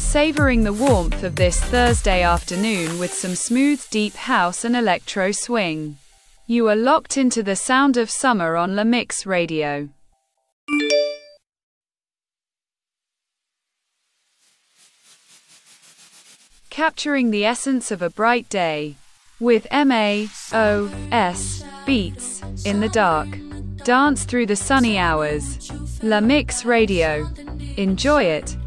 savoring the warmth of this Thursday afternoon with some smooth deep house and electro swing. You are locked into the sound of summer on La Mix Radio. Capturing the essence of a bright day with MAOS beats in the dark. Dance through the sunny hours. La Mix Radio. Enjoy it.